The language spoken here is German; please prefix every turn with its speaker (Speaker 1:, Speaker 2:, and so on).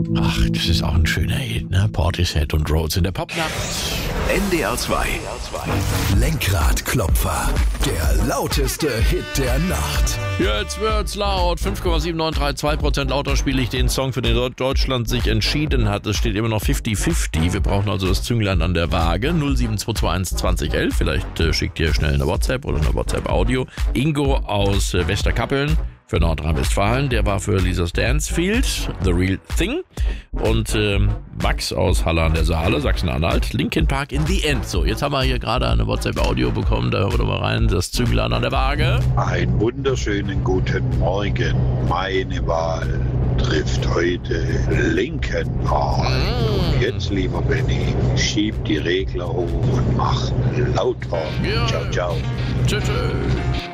Speaker 1: Ach, das ist auch ein schöner Hit, ne? Portishead und Rhodes in der Popnacht.
Speaker 2: NDR 2. Lenkradklopfer. Der lauteste Hit der Nacht.
Speaker 1: Jetzt wird's laut. 5,7932% lauter spiele ich den Song, für den Deutschland sich entschieden hat. Es steht immer noch 50-50. Wir brauchen also das Zünglein an der Waage. 07221 2011. Vielleicht schickt ihr schnell eine WhatsApp oder eine WhatsApp-Audio. Ingo aus Westerkappeln für Nordrhein-Westfalen. Der war für Lisa's Dancefield, The Real Thing. Und Max aus Halle an der Saale, Sachsen-Anhalt, Linkin Park in the End. So, jetzt haben wir hier gerade eine WhatsApp-Audio bekommen. Da hören wir mal rein. Das Zünglein an der Waage.
Speaker 3: Einen wunderschönen guten Morgen. Meine Wahl trifft heute Linkin Park. Und jetzt, lieber Benny, schieb die Regler hoch und mach lauter.
Speaker 1: Ja.
Speaker 3: Ciao, ciao.
Speaker 1: Tschüss.